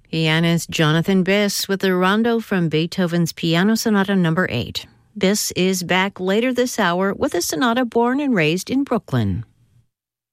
Pianist Jonathan Biss with the rondo from Beethoven's Piano Sonata No. 8. Biss is back later this hour with a sonata born and raised in Brooklyn.